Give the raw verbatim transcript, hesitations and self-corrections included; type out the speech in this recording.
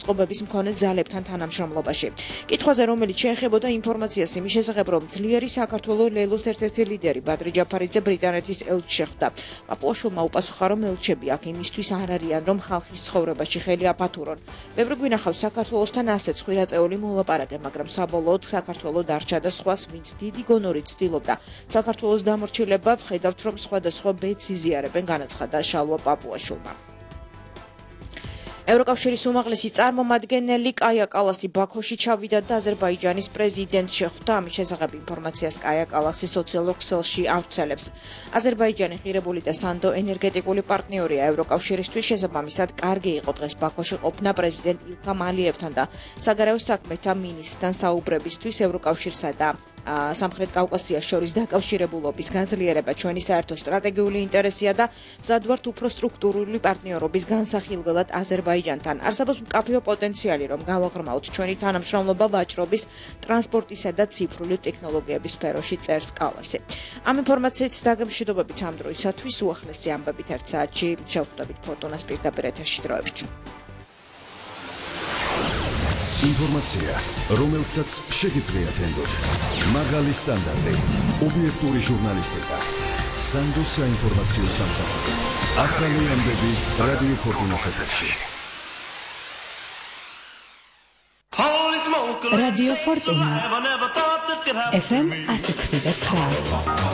მოწყობების მქონე ძალებთან თანამშრომლობაში. კითხვაზე, რომელიც შეეხებოდა ინფორმაციას იმის შესახებ, რომ ძლიერი საქართველოს ლელოს ერთ-ერთი ლიდერი ბადრი ჯაფარიძე ბრიტანეთის ელჩს შეხვდა. პაპუაშვილმა უპასუხა, რომ ელჩები აქ იმისთვის არ არიან, რომ ხალხის ცხოვრებაში ხელი აფათურონ. ბევრი გვინახავს საქართველოსთან ასეთ ხვირაწეული მოლაპარაკე, მაგრამ საბოლოოდ საქართველოს დარჩა და სხვას, ვინც დიდი გონორით ცდილობდა საქართველოს დამორჩილება, ვხედავთ, რომ სხვადასხვა ბედს იზიარებენ, განაცხადა შალვა პაპუაშვილმა. ევროკავშირის უმაღლესი წარმომადგენელი კაია კალასი ბაქოში ჩავიდა და აზერბაიჯანის პრეზიდენტს შეხვდა. ამის შესახებ ინფორმაციას კაია კალასი სოციალურ ქსელში ავრცელებს. აზერბაიჯანი ღირებული და სანდო ენერგეტიკული პარტნიორია ევროკავშირისთვის. შესაბამისად, კარგი იყო დღეს ბაქოში ყოფნა პრეზიდენტ ილჰამ ალიევთან და საგარეო საქმეთა მინისტრთან საუბრებისთვის. ევროკავშირსა და სამხრეთ კავკასიას შორის დაკავშირებულობის განძლიერება ჩვენი საერთო სტრატეგიული ინტერესია და მზად ვართ უფრო სტრუქტურული პარტნიორობის განსახილველად აზერბაიჯანთან. არსებობს მკაფიო პოტენციალი, რომ გავაღრმავთ ჩვენი თანამშრომლობა ვაჭრობის, ტრანსპორტისა და ციფრული ტექნოლოგიების სფეროში, წერს კალასი. ამ ინფორმაციით დაგემშვიდობებით ამ დროისათვის. უახლესი ამბებით ერთ საათში შევხვდებით ფორტუნას პირდაპირ ეთერში. დროებით. ინფორმაცია, რომელსაც შეგიძლიათ ენდოთ. მაღალი სტანდარტი, ობიექტური ჟურნალისტიკა. სანდოს საინფორმაციო სამსახური. ახალი ამბები რადიო ფორტუნას ეთერში. რადიო ფორტუნა ეფ ემ one oh six point nine